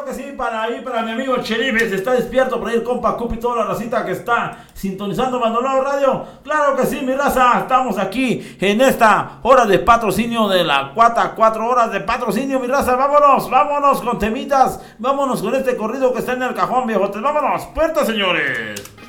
Claro que sí, para mi amigo Cherife, está despierto por ahí el compa Cupi, toda la racita que está sintonizando Bandolado Radio. Claro que sí, mi raza, estamos aquí en esta hora de patrocinio de la Cuata, 4 horas de patrocinio, mi raza. Vámonos con temitas, vámonos con este corrido que está en el cajón, viejotes. Vámonos, puerta, señores.